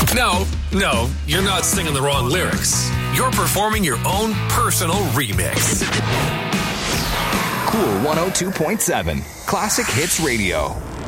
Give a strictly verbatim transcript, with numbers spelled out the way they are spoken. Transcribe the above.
No, no, you're not singing the wrong lyrics. You're performing your own personal remix. Cool one oh two point seven, Classic Hits Radio.